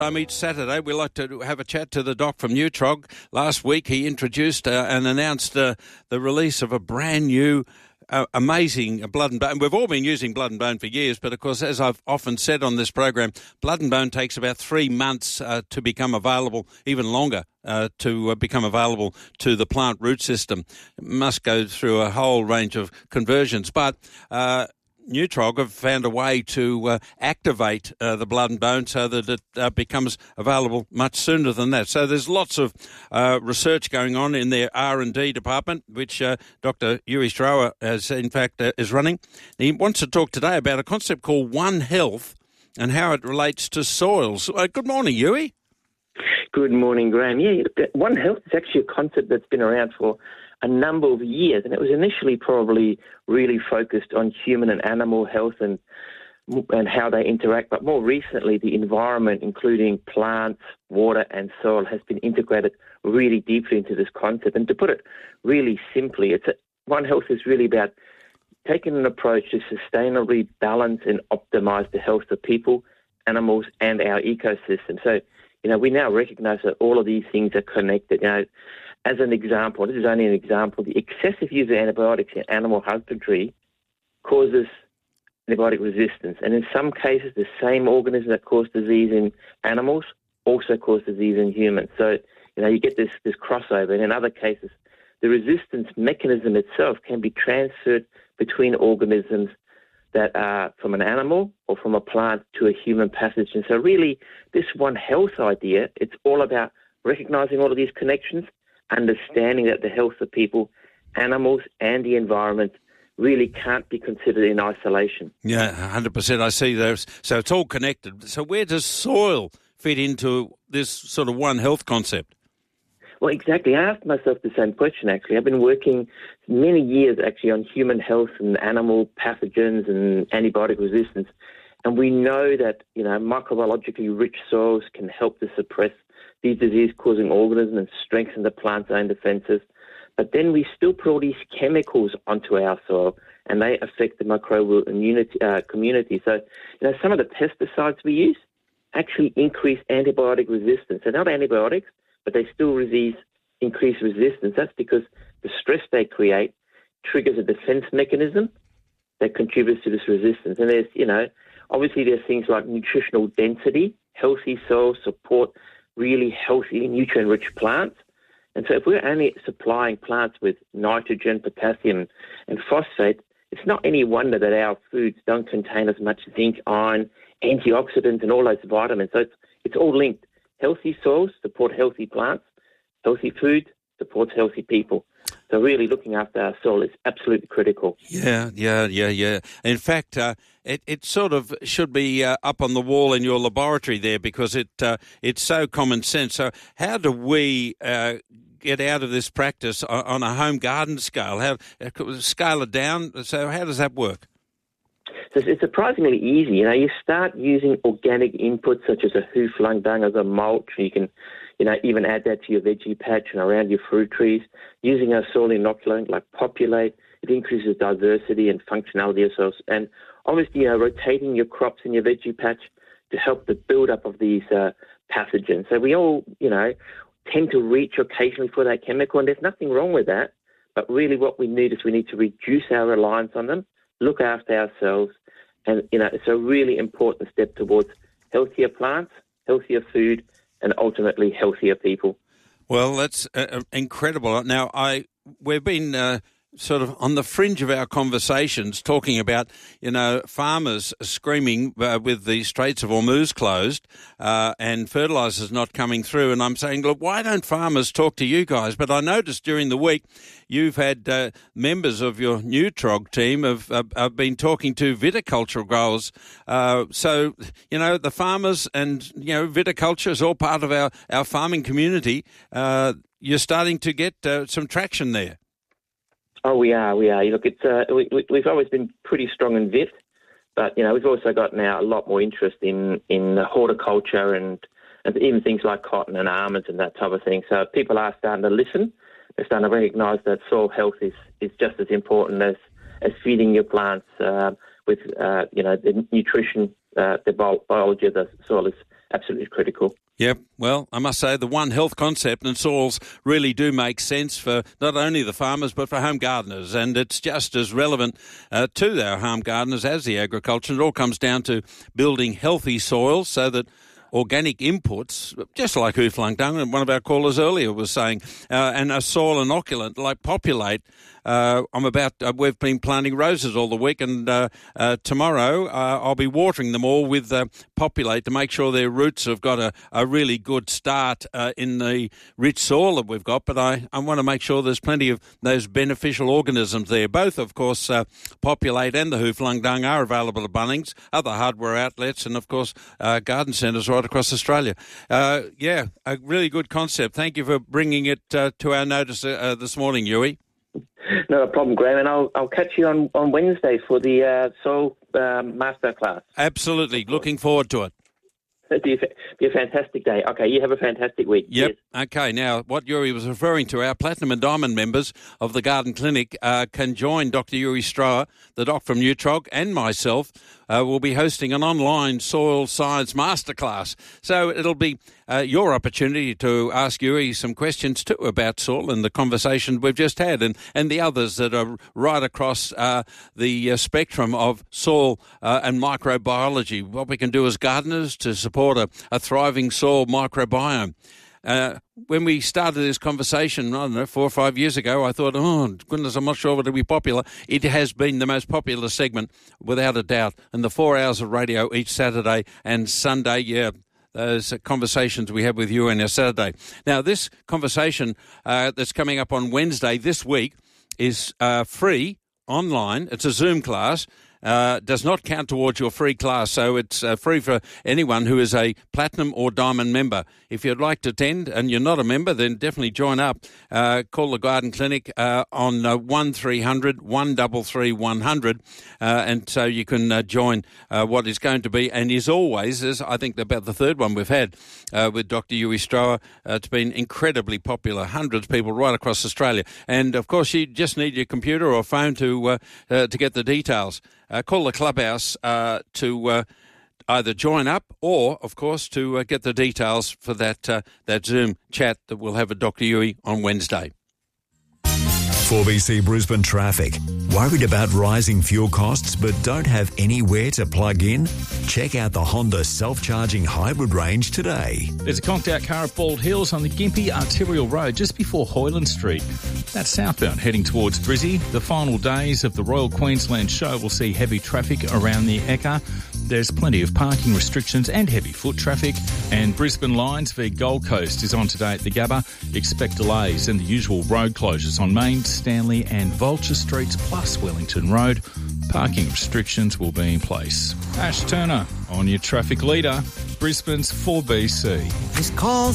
Each Saturday, we like to have a chat to the doc from Nutrog. Last week, he introduced and announced the release of a brand new, amazing blood and bone. We've all been using blood and bone for years, but of course, as I've often said on this program, blood and bone takes about 3 months to become available, even longer, to become available to the plant root system. It must go through a whole range of conversions, but Nutrog have found a way to activate the blood and bone so that it becomes available much sooner than that. So there's lots of research going on in their R&D department, which Dr. Uwe Strauer is running. He wants to talk today about a concept called One Health and how it relates to soils. Good morning, Uwe. Good morning, Graham. Yeah, One Health is actually a concept that's been around for a number of years, and it was initially probably really focused on human and animal health and how they interact. But more recently, the environment, including plants, water, and soil, has been integrated really deeply into this concept. And to put it really simply, One Health is really about taking an approach to sustainably balance and optimize the health of people, animals, and our ecosystem. So, we now recognize that all of these things are connected. As an example, this is only an example, the excessive use of antibiotics in animal husbandry causes antibiotic resistance. And in some cases, the same organisms that cause disease in animals also cause disease in humans. So, you get this crossover. And in other cases, the resistance mechanism itself can be transferred between organisms that are from an animal or from a plant to a human pathogen. So really, this One Health idea, it's all about recognizing all of these connections, understanding that the health of people, animals, and the environment really can't be considered in isolation. Yeah, 100%. I see those. So it's all connected. So where does soil fit into this sort of One Health concept? Well, exactly. I asked myself the same question, actually. I've been working many years, actually, on human health and animal pathogens and antibiotic resistance. And we know that, microbiologically rich soils can help to suppress these disease-causing organisms and strengthen the plant's own defenses. But then we still put all these chemicals onto our soil, and they affect the microbial community. So, some of the pesticides we use actually increase antibiotic resistance. They're not antibiotics, but they still increase resistance. That's because the stress they create triggers a defense mechanism that contributes to this resistance. And there's, obviously there's things like nutritional density. Healthy soils support really healthy, nutrient-rich plants. And so if we're only supplying plants with nitrogen, potassium, and phosphate, it's not any wonder that our foods don't contain as much zinc, iron, antioxidants, and all those vitamins. So it's all linked. Healthy soils support healthy plants. Healthy food supports healthy people. So really looking after our soil is absolutely critical. Yeah. In fact, it sort of should be up on the wall in your laboratory there because it's so common sense. So how do we get out of this practice on a home garden scale? How scale it down? So how does that work? So it's surprisingly easy. You start using organic inputs such as a hoof-lung dung as a mulch. You can, even add that to your veggie patch and around your fruit trees. Using a soil inoculant like Populate, it increases diversity and functionality of soils. And obviously, rotating your crops in your veggie patch to help the build-up of these pathogens. So we all, tend to reach occasionally for that chemical, and there's nothing wrong with that. But really what we need to reduce our reliance on them, look after ourselves, and, it's a really important step towards healthier plants, healthier food, and ultimately healthier people. Well, that's incredible. Now, we've been sort of on the fringe of our conversations talking about, farmers screaming with the Straits of Hormuz closed and fertilisers not coming through. And I'm saying, look, why don't farmers talk to you guys? But I noticed during the week you've had members of your Nutrog team have been talking to viticulture growers. So, the farmers and, viticulture is all part of our farming community. You're starting to get some traction there. Oh, we are. Look, we've always been pretty strong in vit, but we've also got now a lot more interest in horticulture and even things like cotton and almonds and that type of thing. So people are starting to listen. They're starting to recognise that soil health is just as important as feeding your plants with the nutrition, the biology of the soil is absolutely critical. Yep. Well, I must say the One Health concept and soils really do make sense for not only the farmers but for home gardeners, and it's just as relevant to our home gardeners as the agriculture. It all comes down to building healthy soils so that organic inputs, just like Huflung dung, and one of our callers earlier was saying, and a soil inoculant like Populate. We've been planting roses all the week, and tomorrow I'll be watering them all with Populate to make sure their roots have got a really good start in the rich soil that we've got. But I want to make sure there's plenty of those beneficial organisms there. Both, of course, Populate and the Huflung dung are available at Bunnings, other hardware outlets, and, of course, garden centres right across Australia. A really good concept. Thank you for bringing it to our notice this morning, Huey. Not a problem, Graham, and I'll catch you on Wednesday for the soil masterclass. Absolutely. Looking forward to it. It'll be a fantastic day. Okay, you have a fantastic week. Yep. Cheers. Okay, now what Yuri was referring to, our Platinum and Diamond members of the Garden Clinic can join Dr. Yuri Stroer, the doc from Nutrog, and myself. Will be hosting an online soil science masterclass. So it'll be your opportunity to ask Yuri some questions too about soil and the conversation we've just had, and the others that are right across the spectrum of soil and microbiology. What we can do as gardeners to support a thriving soil microbiome. When we started this conversation, I don't know, 4 or 5 years ago, I thought, oh, goodness, I'm not sure it'll be popular. It has been the most popular segment, without a doubt. And the 4 hours of radio each Saturday and Sunday, those conversations we have with you on our Saturday. Now, this conversation that's coming up on Wednesday this week is free, online. It's a Zoom class. Does not count towards your free class, so it's free for anyone who is a Platinum or Diamond member. If you'd like to attend and you're not a member, then definitely join up. Call the Garden Clinic on 1300 133 100, and so you can join what is going to be and is always, as I think about the third one we've had with Dr. Yuri Stroer. It's been incredibly popular, hundreds of people right across Australia. And, of course, you just need your computer or phone to get the details. Call the clubhouse to either join up or, of course, to get the details for that Zoom chat that we'll have with Dr. Yuri on Wednesday. 4BC Brisbane traffic. Worried about rising fuel costs but don't have anywhere to plug in? Check out the Honda self-charging hybrid range today. There's a conked-out car at Bald Hills on the Gympie Arterial Road just before Hoyland Street. That's southbound heading towards Brizzy. The final days of the Royal Queensland Show will see heavy traffic around the Ekka. There's plenty of parking restrictions and heavy foot traffic. And Brisbane Lions v Gold Coast is on today at the Gabba. Expect delays and the usual road closures on Main, Stanley and Vulture Streets plus Wellington Road. Parking restrictions will be in place. Ash Turner on your traffic leader, Brisbane's 4BC. This call